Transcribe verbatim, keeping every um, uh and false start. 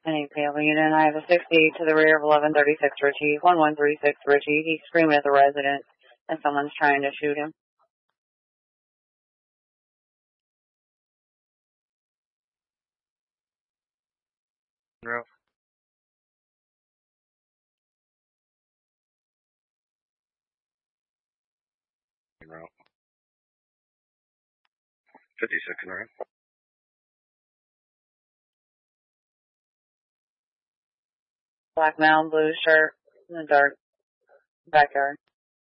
Any Pale Unit, I have a sixty to the rear of eleven thirty-six Ritchie, one one three six Ritchie. He's screaming at the resident and someone's trying to shoot him. Monroe. Monroe. fifty-six in row. Black Mountain blue shirt in the dark backyard.